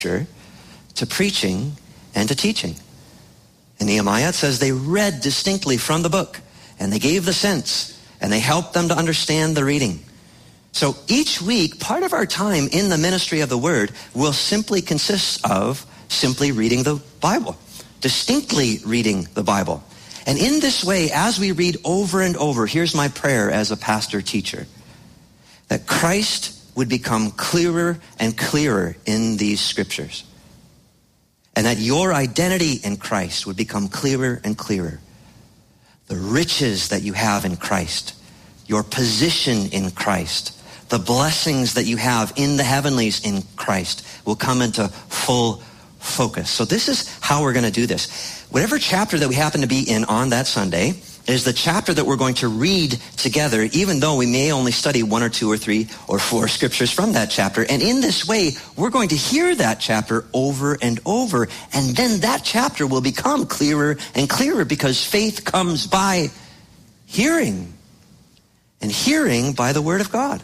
to preaching and to teaching. In Nehemiah, it says they read distinctly from the book, and they gave the sense, and they helped them to understand the reading. So each week, part of our time in the ministry of the word will simply consist of simply reading the Bible, distinctly reading the Bible. And in this way, as we read over and over, here's my prayer as a pastor teacher, that Christ would become clearer and clearer in these scriptures. And that your identity in Christ would become clearer and clearer. The riches that you have in Christ, your position in Christ, the blessings that you have in the heavenlies in Christ will come into full focus. So this is how we're going to do this. Whatever chapter that we happen to be in on that Sunday is the chapter that we're going to read together, even though we may only study 1 or 2 or 3 or 4 scriptures from that chapter. And in this way, we're going to hear that chapter over and over, and then that chapter will become clearer and clearer, because faith comes by hearing, and hearing by the word of God.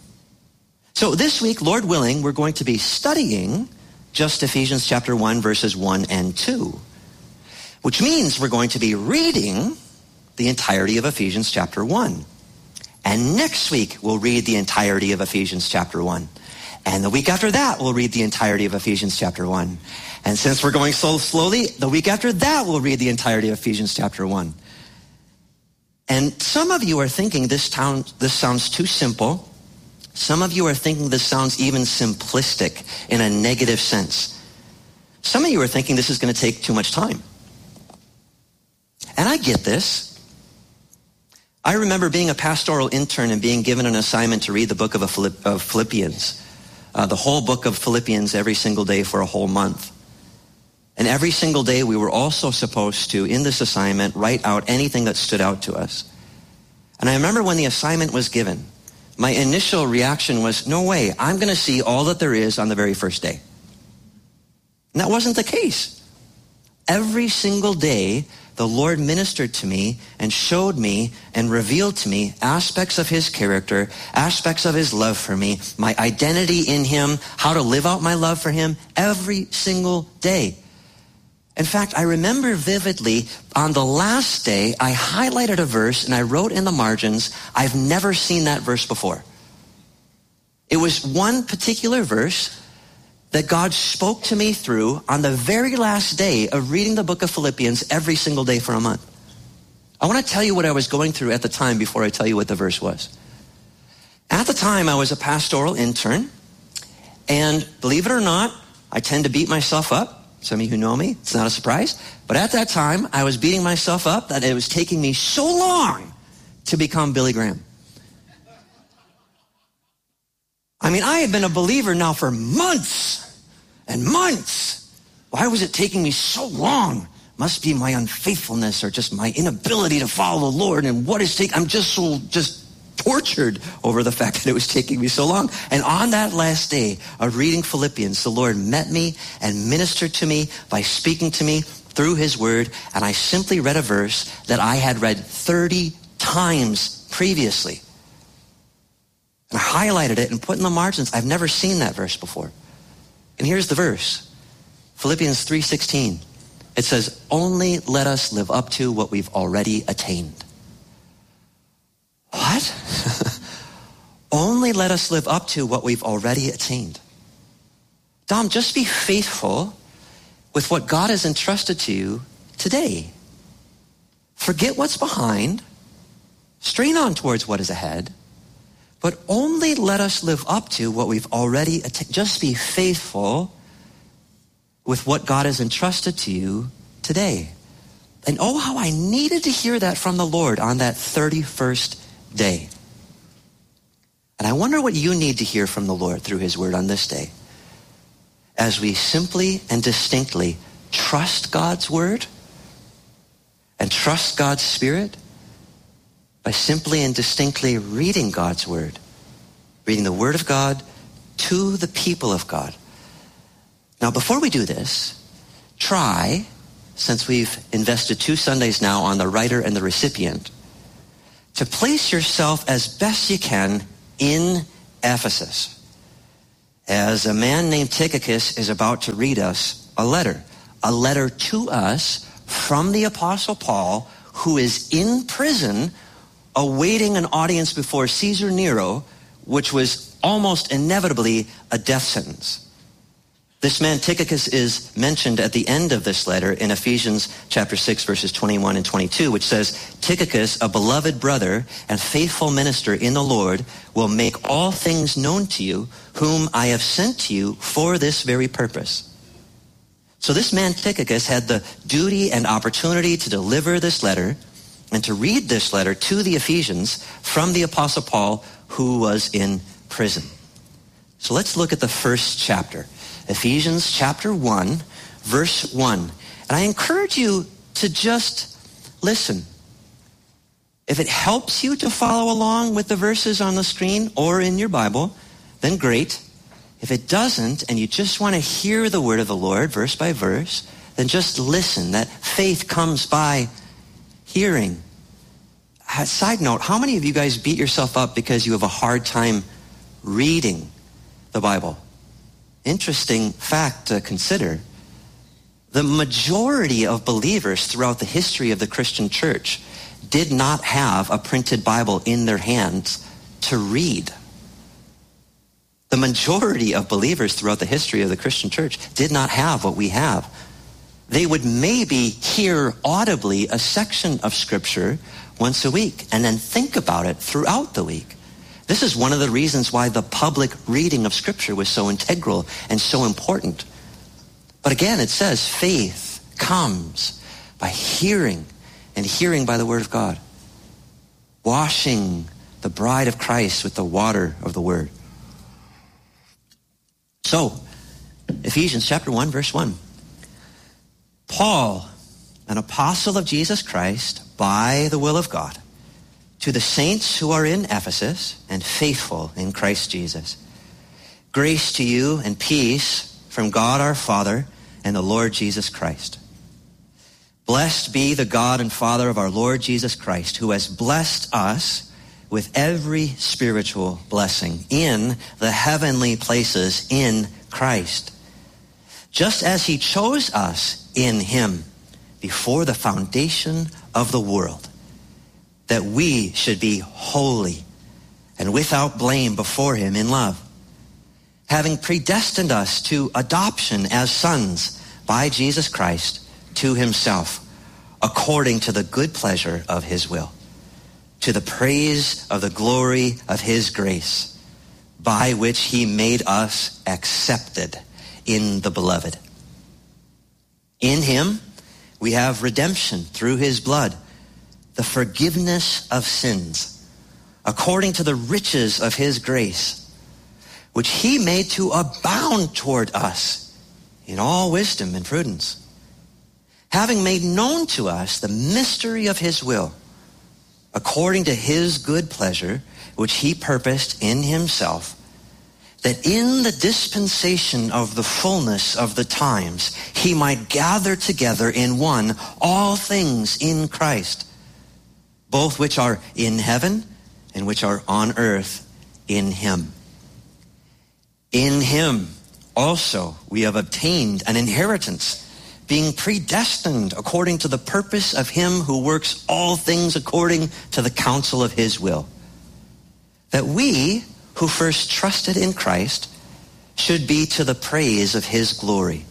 So this week, Lord willing, we're going to be studying just Ephesians chapter 1, verses 1 and 2, which means we're going to be reading the entirety of Ephesians chapter 1. And next week, we'll read the entirety of Ephesians chapter 1. And the week after that, we'll read the entirety of Ephesians chapter 1. And since we're going so slowly, the week after that, we'll read the entirety of Ephesians chapter 1. And some of you are thinking this sounds too simple. Some of you are thinking this sounds even simplistic in a negative sense. Some of you are thinking this is going to take too much time. And I get this. I remember being a pastoral intern and being given an assignment to read the book of Philippians, the whole book of Philippians every single day for a whole month. And every single day we were also supposed to, in this assignment, write out anything that stood out to us. And I remember when the assignment was given, my initial reaction was, no way, I'm going to see all that there is on the very first day. And that wasn't the case. Every single day, the Lord ministered to me and showed me and revealed to me aspects of his character, aspects of his love for me, my identity in him, how to live out my love for him every single day. In fact, I remember vividly on the last day, I highlighted a verse and I wrote in the margins, I've never seen that verse before. It was one particular verse that God spoke to me through on the very last day of reading the book of Philippians every single day for a month. I want to tell you what I was going through at the time before I tell you what the verse was. At the time, I was a pastoral intern, and believe it or not, I tend to beat myself up. Some of you who know me, it's not a surprise. But at that time, I was beating myself up that it was taking me so long to become Billy Graham. I mean, I had been a believer now for months and months. Why was it taking me so long? Must be my unfaithfulness or just my inability to follow the Lord. And what is taking, I'm just tortured over the fact that it was taking me so long. And on that last day of reading Philippians, the Lord met me and ministered to me by speaking to me through his word. And I simply read a verse that I had read 30 times previously. And I highlighted it and put in the margins. I've never seen that verse before. And here's the verse. Philippians 3:16. It says, only let us live up to what we've already attained. What? Only let us live up to what we've already attained. Dom, just be faithful with what God has entrusted to you today. Forget what's behind. Strain on towards what is ahead. But only let us live up to what we've already attained. Just be faithful with what God has entrusted to you today. And oh, how I needed to hear that from the Lord on that 31st day. And I wonder what you need to hear from the Lord through his word on this day. As we simply and distinctly trust God's word and trust God's Spirit by simply and distinctly reading God's word, reading the word of God to the people of God. Now, before we do this, try, since we've invested 2 Sundays now on the writer and the recipient, to place yourself as best you can in Ephesus. as a man named Tychicus is about to read us a letter to us from the Apostle Paul, who is in prison awaiting an audience before Caesar Nero, which was almost inevitably a death sentence. This man Tychicus is mentioned at the end of this letter in Ephesians chapter 6, verses 21 and 22, which says, Tychicus, a beloved brother and faithful minister in the Lord, will make all things known to you, whom I have sent to you for this very purpose. So this man Tychicus had the duty and opportunity to deliver this letter and to read this letter to the Ephesians from the Apostle Paul, who was in prison. So let's look at the first chapter. Ephesians chapter 1, verse 1. And I encourage you to just listen. If it helps you to follow along with the verses on the screen or in your Bible, then great. If it doesn't, and you just want to hear the word of the Lord verse by verse, then just listen. That faith comes by hearing. Side note, how many of you guys beat yourself up because you have a hard time reading the Bible? Interesting fact to consider. The majority of believers throughout the history of the Christian church did not have a printed Bible in their hands to read. The majority of believers throughout the history of the Christian church did not have what we have. They would maybe hear audibly a section of Scripture once a week and then think about it throughout the week. This is one of the reasons why the public reading of Scripture was so integral and so important. But again, it says faith comes by hearing, and hearing by the Word of God. Washing the bride of Christ with the water of the Word. So, Ephesians chapter 1, verse 1. Paul, an apostle of Jesus Christ, by the will of God, to the saints who are in Ephesus and faithful in Christ Jesus. Grace to you and peace from God our Father and the Lord Jesus Christ. Blessed be the God and Father of our Lord Jesus Christ, who has blessed us with every spiritual blessing in the heavenly places in Christ, just as he chose us in him before the foundation of the world, that we should be holy and without blame before him in love, having predestined us to adoption as sons by Jesus Christ to himself, according to the good pleasure of his will, to the praise of the glory of his grace, by which he made us accepted in the beloved. In him we have redemption through his blood, the forgiveness of sins, according to the riches of his grace, which he made to abound toward us in all wisdom and prudence, having made known to us the mystery of his will, according to his good pleasure, which he purposed in himself, that in the dispensation of the fullness of the times he might gather together in one all things in Christ, both which are in heaven and which are on earth in him. In him also we have obtained an inheritance, being predestined according to the purpose of him who works all things according to the counsel of his will, that we who first trusted in Christ should be to the praise of his glory.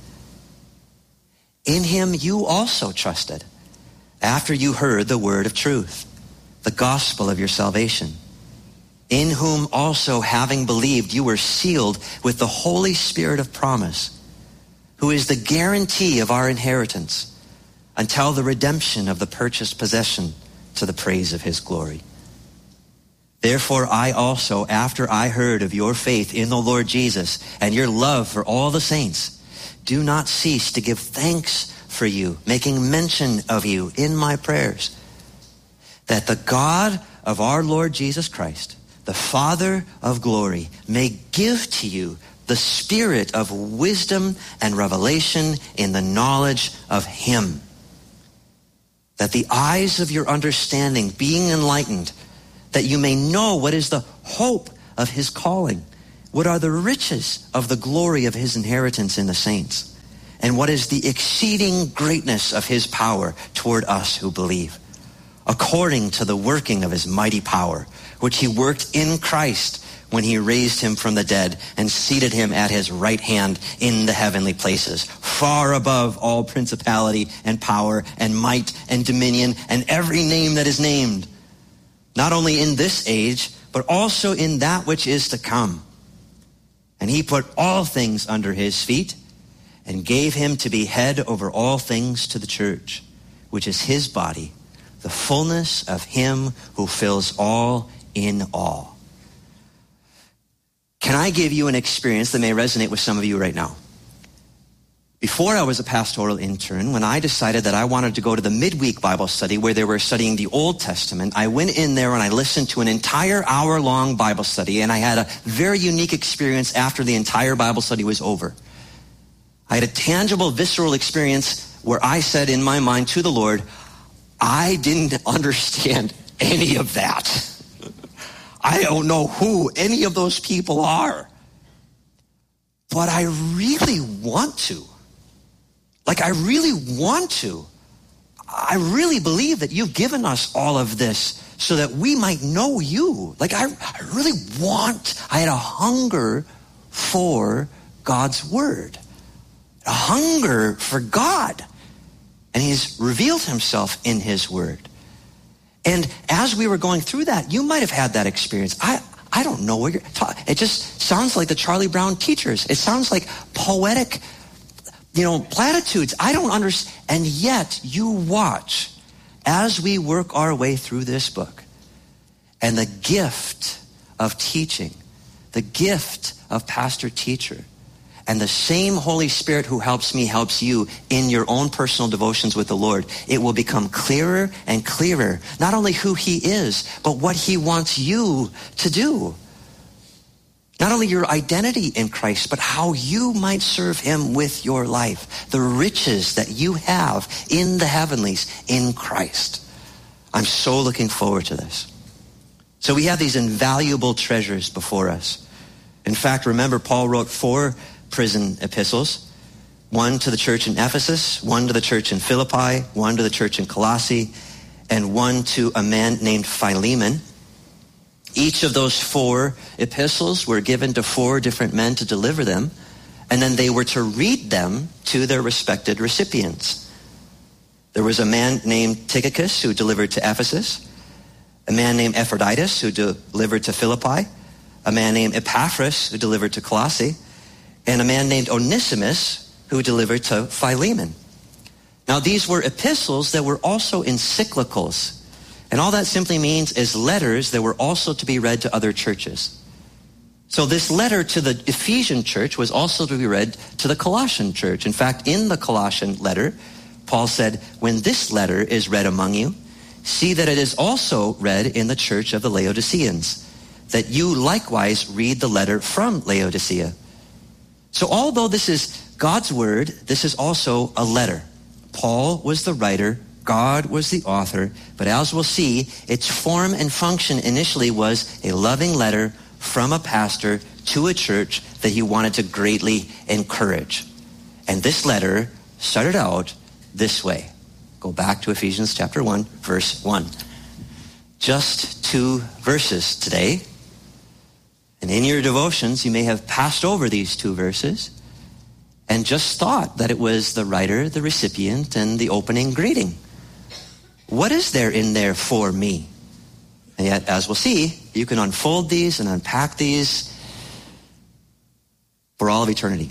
In him you also trusted, after you heard the word of truth, the gospel of your salvation, in whom also, having believed, you were sealed with the Holy Spirit of promise, who is the guarantee of our inheritance until the redemption of the purchased possession, to the praise of his glory. Therefore I also, after I heard of your faith in the Lord Jesus and your love for all the saints, do not cease to give thanks for you, making mention of you in my prayers, that the God of our Lord Jesus Christ, the Father of glory, may give to you the spirit of wisdom and revelation in the knowledge of him, that the eyes of your understanding being enlightened, that you may know what is the hope of his calling, What are the riches of the glory of his inheritance in the saints? And what is the exceeding greatness of his power toward us who believe? According to the working of his mighty power, which he worked in Christ when he raised him from the dead and seated him at his right hand in the heavenly places, far above all principality and power and might and dominion and every name that is named, not only in this age, but also in that which is to come. And he put all things under his feet and gave him to be head over all things to the church, which is his body, the fullness of him who fills all in all. Can I give you an experience that may resonate with some of you right now? Before I was a pastoral intern, when I decided that I wanted to go to the midweek Bible study where they were studying the Old Testament, I went in there and I listened to an entire hour-long Bible study, and I had a very unique experience after the entire Bible study was over. I had a tangible, visceral experience where I said in my mind to the Lord, I didn't understand any of that. I don't know who any of those people are. But I really want to. I really want to. I really believe that you've given us all of this so that we might know you. I really I had a hunger for God's word. A hunger for God. And he's revealed himself in his word. And as we were going through that, you might have had that experience. I don't know what you're talking. It just sounds like the Charlie Brown teachers. It sounds like poetic, platitudes. I don't understand. And yet you watch as we work our way through this book, and the gift of teaching, the gift of pastor-teacher, and the same Holy Spirit who helps me helps you in your own personal devotions with the Lord. It will become clearer and clearer, not only who he is, but what he wants you to do. Not only your identity in Christ, but how you might serve him with your life. The riches that you have in the heavenlies in Christ. I'm so looking forward to this. So we have these invaluable treasures before us. In fact, remember, Paul wrote 4 prison epistles. 1 to the church in Ephesus, 1 to the church in Philippi, 1 to the church in Colossae, and 1 to a man named Philemon. Each of those 4 epistles were given to 4 different men to deliver them, and then they were to read them to their respected recipients. There was a man named Tychicus who delivered to Ephesus, a man named Epaphroditus who delivered to Philippi, a man named Epaphras who delivered to Colossae, and a man named Onesimus who delivered to Philemon. Now these were epistles that were also encyclicals. And all that simply means is letters that were also to be read to other churches. So this letter to the Ephesian church was also to be read to the Colossian church. In fact, in the Colossian letter, Paul said, when this letter is read among you, see that it is also read in the church of the Laodiceans, that you likewise read the letter from Laodicea. So although this is God's word, this is also a letter. Paul was the writer, God was the author, but as we'll see, its form and function initially was a loving letter from a pastor to a church that he wanted to greatly encourage. And this letter started out this way. Go back to Ephesians chapter 1, verse 1. Just 2 verses today. And in your devotions, you may have passed over these 2 verses and just thought that it was the writer, the recipient, and the opening greeting. What is there in there for me? And yet, as we'll see, you can unfold these and unpack these for all of eternity.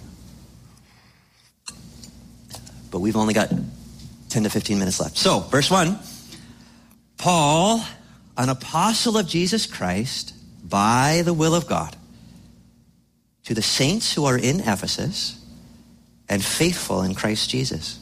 But we've only got 10 to 15 minutes left. So, verse 1, Paul, an apostle of Jesus Christ, by the will of God, to the saints who are in Ephesus and faithful in Christ Jesus.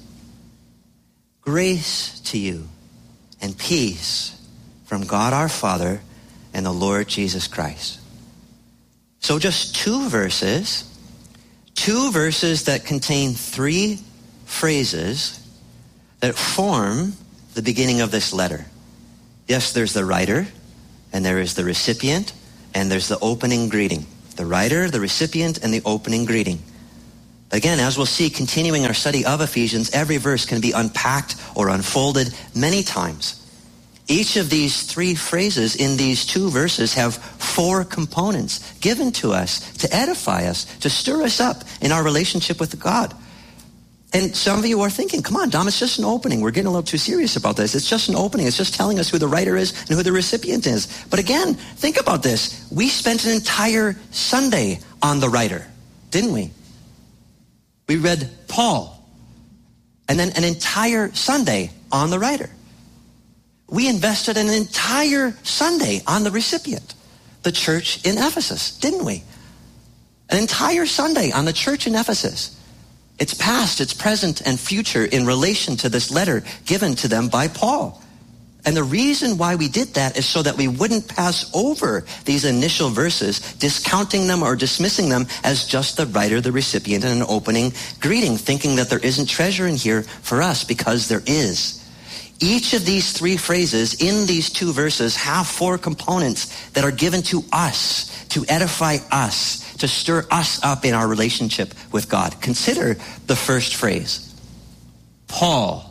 Grace to you and peace from God our Father and the Lord Jesus Christ. So just 2 verses that contain 3 phrases that form the beginning of this letter. Yes, there's the writer, and there is the recipient, and there's the opening greeting. the writer, the recipient, and the opening greeting. Again, as we'll see, continuing our study of Ephesians, every verse can be unpacked or unfolded many times. Each of these three phrases in these two verses have four components given to us to edify us, to stir us up in our relationship with God. And some of you are thinking, come on, Dom, it's just an opening. We're getting a little too serious about this. It's just an opening. It's just telling us who the writer is and who the recipient is. But again, think about this. We spent an entire Sunday on the writer, didn't we? We read Paul, and then an entire Sunday on the writer. We invested an entire Sunday on the recipient, the church in Ephesus, didn't we? An entire Sunday on the church in Ephesus. Its past, its present, and future in relation to this letter given to them by Paul. And the reason why we did that is so that we wouldn't pass over these initial verses, discounting them or dismissing them as just the writer, the recipient, and an opening greeting, thinking that there isn't treasure in here for us, because there is. Each of these three phrases in these two verses have four components that are given to us, to edify us, to stir us up in our relationship with God. Consider the first phrase. Paul,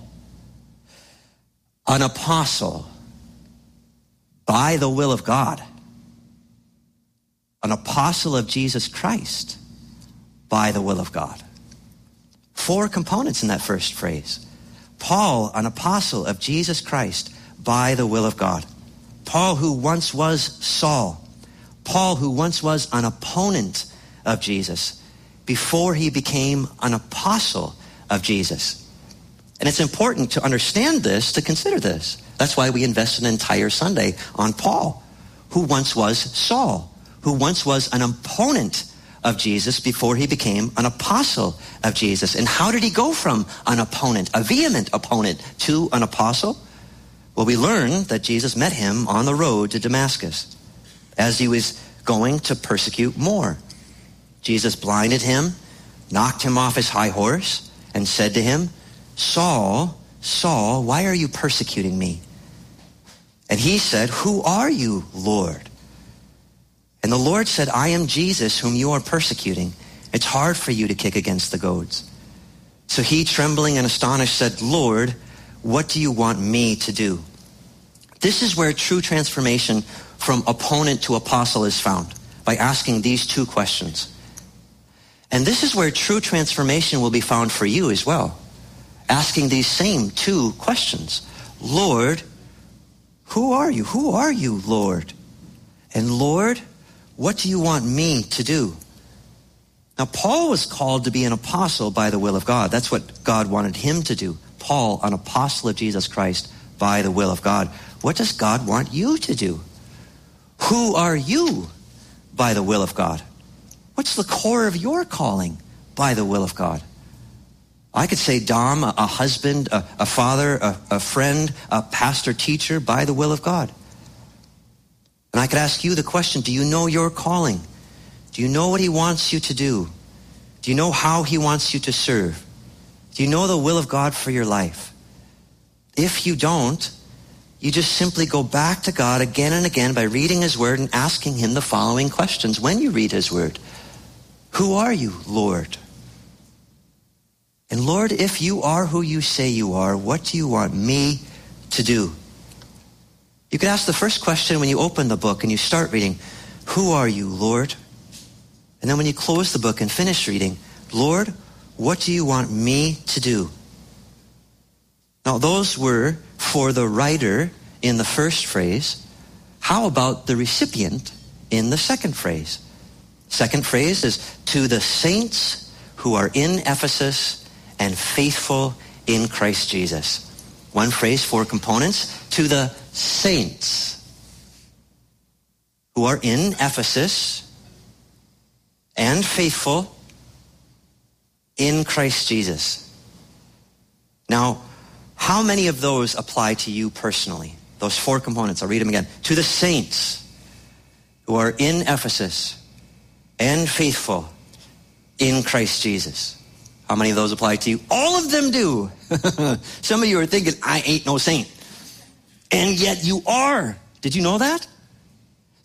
an apostle, by the will of God. An apostle of Jesus Christ, by the will of God. Four components in that first phrase. Paul, an apostle of Jesus Christ, by the will of God. Paul, who once was Saul. Paul, who once was an opponent of Jesus, before he became an apostle of Jesus. And it's important to understand this, to consider this. That's why we invest an entire Sunday on Paul, who once was Saul, who once was an opponent of Jesus before he became an apostle of Jesus. And how did he go from an opponent, a vehement opponent, to an apostle? Well, we learn that Jesus met him on the road to Damascus as he was going to persecute more. Jesus blinded him, knocked him off his high horse, and said to him, Saul, Saul, why are you persecuting me? And he said, who are you, Lord? And the Lord said, I am Jesus whom you are persecuting. It's hard for you to kick against the goads. So he, trembling and astonished, said, Lord, what do you want me to do? This is where true transformation from opponent to apostle is found, by asking these two questions. And this is where true transformation will be found for you as well, asking these same two questions. Lord, who are you? Who are you, Lord? And Lord, what do you want me to do? Now, Paul was called to be an apostle by the will of God. That's what God wanted him to do. Paul, an apostle of Jesus Christ by the will of God. What does God want you to do? Who are you by the will of God? What's the core of your calling by the will of God? I could say, Dom, a husband, a father, a friend, a pastor, teacher, by the will of God. And I could ask you the question, do you know your calling? Do you know what he wants you to do? Do you know how he wants you to serve? Do you know the will of God for your life? If you don't, you just simply go back to God again and again by reading his word and asking him the following questions when you read his word. Who are you, Lord? And Lord, if you are who you say you are, what do you want me to do? You could ask the first question when you open the book and you start reading, who are you, Lord? And then when you close the book and finish reading, Lord, what do you want me to do? Now, those were for the writer in the first phrase. How about the recipient in the second phrase? Second phrase is to the saints who are in Ephesus and faithful in Christ Jesus. One phrase, four components. To the saints who are in Ephesus and faithful in Christ Jesus. Now, how many of those apply to you personally? Those four components. I'll read them again. To the saints who are in Ephesus and faithful in Christ Jesus. How many of those apply to you? All of them do. Some of you are thinking, I ain't no saint. And yet you are. Did you know that?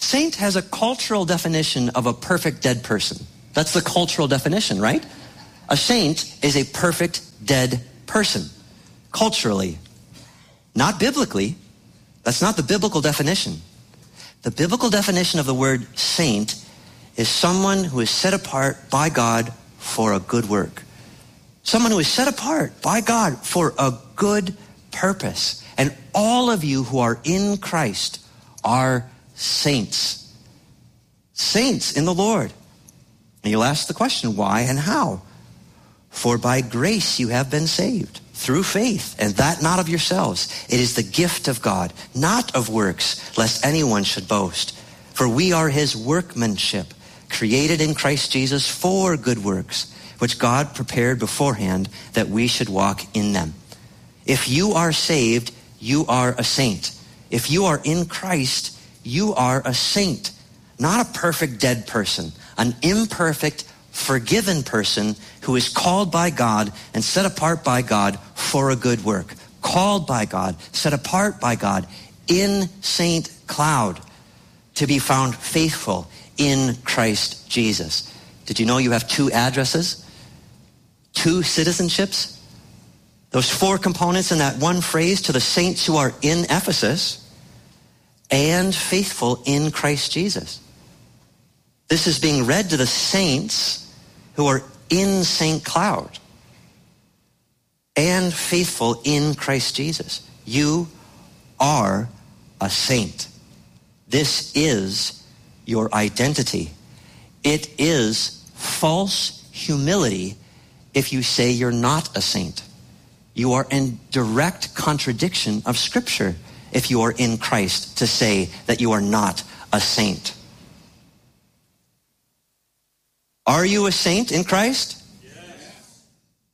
Saint has a cultural definition of a perfect dead person. That's the cultural definition, right? A saint is a perfect dead person, culturally. Not biblically. That's not the biblical definition. The biblical definition of the word saint is someone who is set apart by God for a good work. Someone who is set apart by God for a good purpose. And all of you who are in Christ are saints. Saints in the Lord. And you'll ask the question, why and how? For by grace you have been saved, through faith, and that not of yourselves. It is the gift of God, not of works, lest anyone should boast. For we are his workmanship, created in Christ Jesus for good works, which God prepared beforehand that we should walk in them. If you are saved, you are a saint. If you are in Christ, you are a saint. Not a perfect dead person, an imperfect, forgiven person who is called by God and set apart by God for a good work. Called by God, set apart by God in St. Cloud to be found faithful in Christ Jesus. Did you know you have 2 addresses? 2 citizenships? Those 4 components in that one phrase: to the saints who are in Ephesus and faithful in Christ Jesus. This is being read to the saints who are in St. Cloud and faithful in Christ Jesus. You are a saint. This is your identity. It is false humility if you say you're not a saint. You are in direct contradiction of Scripture if you are in Christ to say that you are not a saint. Are you a saint in Christ? Yes.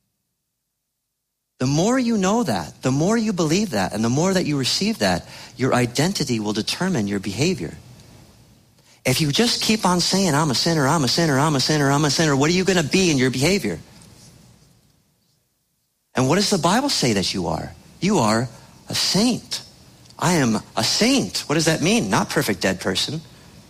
The more you know that, the more you believe that, and the more that you receive that, your identity will determine your behavior. If you just keep on saying, I'm a sinner, I'm a sinner, I'm a sinner, I'm a sinner, what are you going to be in your behavior? And what does the Bible say that you are? You are a saint. I am a saint. What does that mean? Not perfect dead person.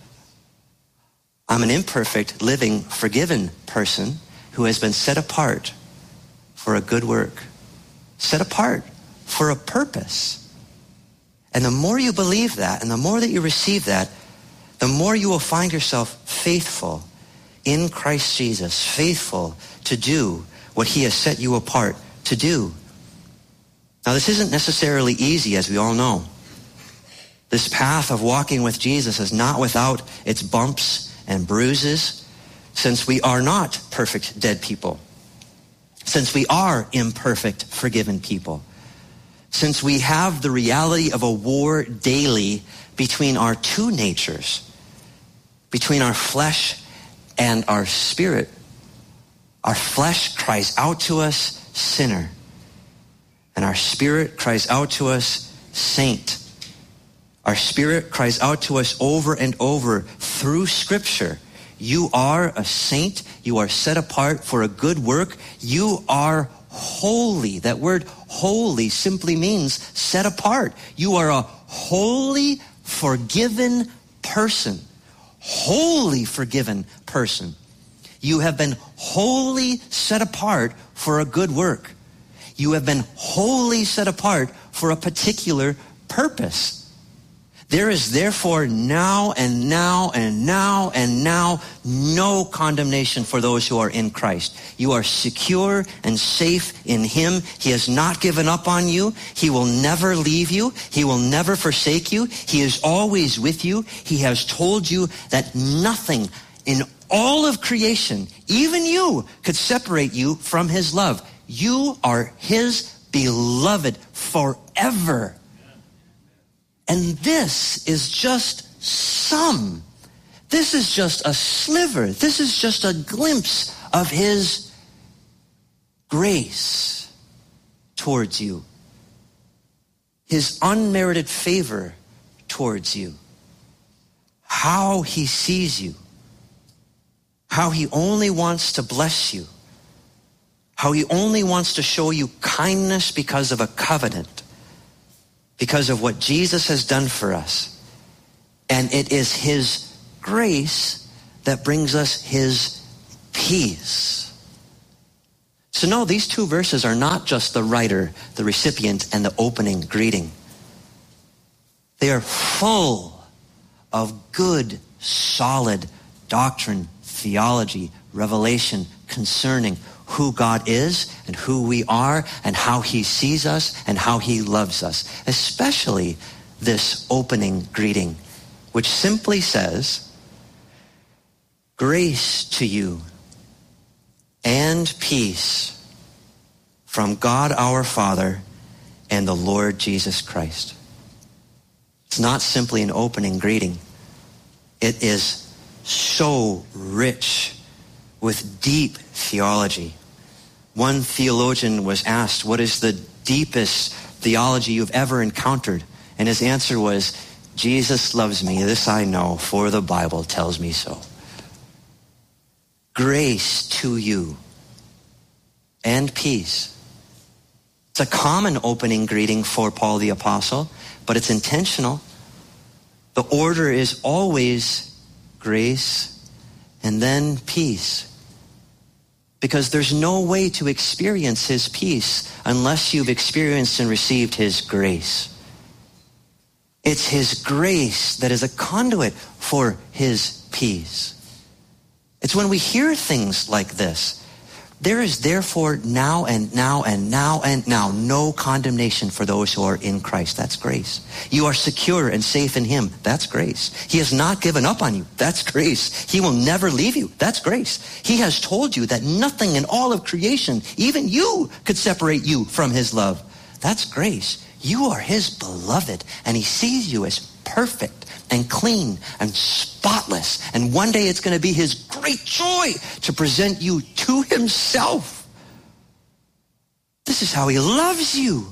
I'm an imperfect, living, forgiven person who has been set apart for a good work. Set apart for a purpose. And the more you believe that, and the more that you receive that, the more you will find yourself faithful in Christ Jesus, faithful to do what he has set you apart to do. Now, this isn't necessarily easy, as we all know. This path of walking with Jesus is not without its bumps and bruises, since we are not perfect dead people, since we are imperfect forgiven people, since we have the reality of a war daily between our 2 natures, between our flesh and our spirit. Our flesh cries out to us, sinner, and our spirit cries out to us, saint. Our spirit cries out to us over and over through Scripture. You are a saint. You are set apart for a good work. You are holy. That word holy simply means set apart. You are a holy, forgiven person. Wholly forgiven person. You have been wholly set apart for a good work. You have been wholly set apart for a particular purpose. There is therefore now and now and now and now no condemnation for those who are in Christ. You are secure and safe in him. He has not given up on you. He will never leave you. He will never forsake you. He is always with you. He has told you that nothing in all of creation, even you, could separate you from his love. You are his beloved forever. And this is just this is just a sliver. This is just a glimpse of his grace towards you. His unmerited favor towards you. How he sees you. How he only wants to bless you. How he only wants to show you kindness because of a covenant. Because of what Jesus has done for us. And it is his grace that brings us his peace. So no, these two verses are not just the writer, the recipient, and the opening greeting. They are full of good, solid doctrine, theology, revelation concerning who God is and who we are and how he sees us and how he loves us. Especially this opening greeting, which simply says, grace to you and peace from God our Father and the Lord Jesus Christ. It's not simply an opening greeting. It is so rich with deep theology. One theologian was asked, what is the deepest theology you've ever encountered? And his answer was, Jesus loves me, this I know, for the Bible tells me so. Grace to you and peace. It's a common opening greeting for Paul the Apostle, but it's intentional. The order is always grace and then peace. Because there's no way to experience his peace unless you've experienced and received his grace. It's his grace that is a conduit for his peace. It's when we hear things like this, there is therefore now and now and now and now no condemnation for those who are in Christ. That's grace. You are secure and safe in him. That's grace. He has not given up on you. That's grace. He will never leave you. That's grace. He has told you that nothing in all of creation, even you, could separate you from his love. That's grace. You are his beloved, and he sees you as perfect and clean and spotless. And one day it's going to be his great joy to present you to himself. This is how he loves you.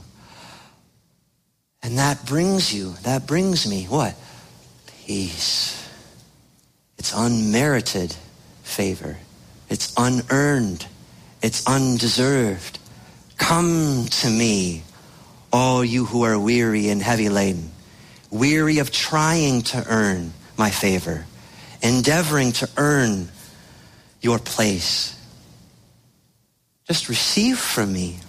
And that brings me, what? Peace. It's unmerited favor. It's unearned. It's undeserved. Come to me, all you who are weary and heavy laden, weary of trying to earn my favor, endeavoring to earn your place. Just receive from me.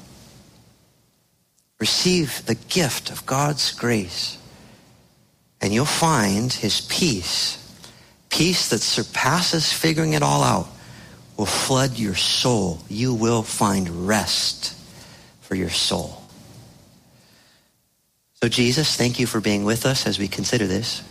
Receive the gift of God's grace, and you'll find his peace. Peace that surpasses figuring it all out will flood your soul. You will find rest for your soul. So Jesus, thank you for being with us as we consider this.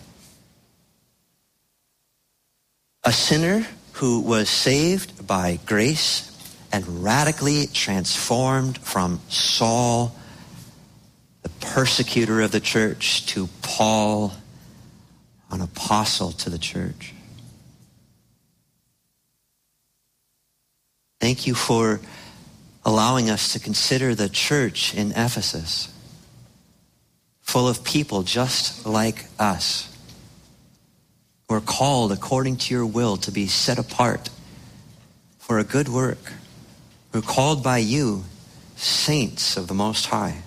A sinner who was saved by grace and radically transformed from Saul, the persecutor of the church, to Paul, an apostle to the church. Thank you for allowing us to consider the church in Ephesus, full of people just like us, who are called according to your will to be set apart for a good work, who are called by you saints of the Most High.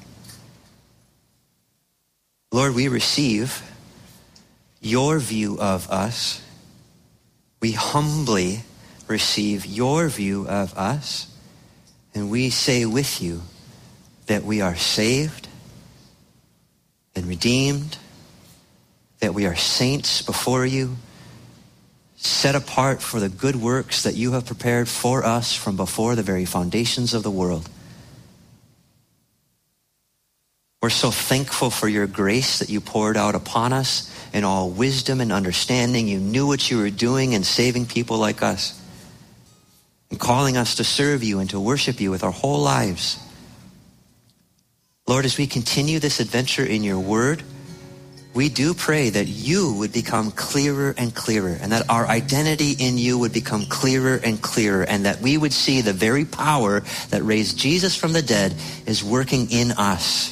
Lord, we receive your view of us. We humbly receive your view of us, and we say with you that we are saved and redeemed, that we are saints before you, set apart for the good works that you have prepared for us from before the very foundations of the world. We're so thankful for your grace that you poured out upon us in all wisdom and understanding. You knew what you were doing in saving people like us and calling us to serve you and to worship you with our whole lives. Lord, as we continue this adventure in your word, we do pray that you would become clearer and clearer, and that our identity in you would become clearer and clearer, and that we would see the very power that raised Jesus from the dead is working in us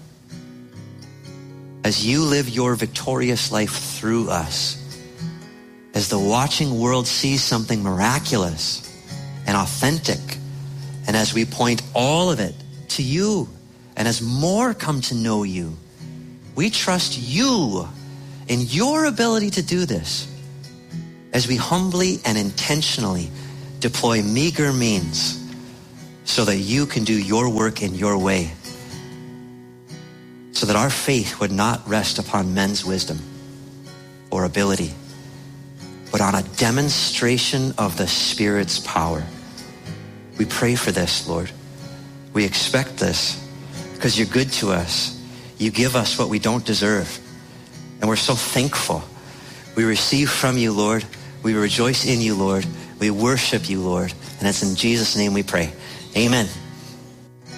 as you live your victorious life through us. As the watching world sees something miraculous and authentic, and as we point all of it to you, and as more come to know you, we trust you in your ability to do this as we humbly and intentionally deploy meager means so that you can do your work in your way, so that our faith would not rest upon men's wisdom or ability, but on a demonstration of the Spirit's power. We pray for this, Lord. We expect this because you're good to us. You give us what we don't deserve. And we're so thankful. We receive from you, Lord. We rejoice in you, Lord. We worship you, Lord. And it's in Jesus' name we pray. Amen.